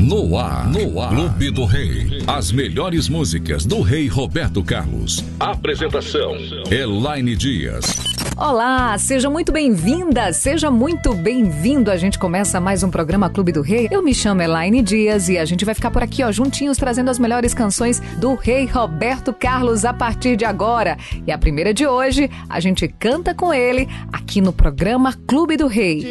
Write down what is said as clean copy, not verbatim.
No ar. Clube do Rei. As melhores músicas do Rei Roberto Carlos. Apresentação: Elaine Dias. Olá, seja muito bem-vinda, seja muito bem-vindo. A gente começa mais um programa Clube do Rei. Eu me chamo Elaine Dias e a gente vai ficar por aqui, juntinhos, trazendo as melhores canções do Rei Roberto Carlos a partir de agora. E a primeira de hoje, a gente canta com ele aqui no programa Clube do Rei.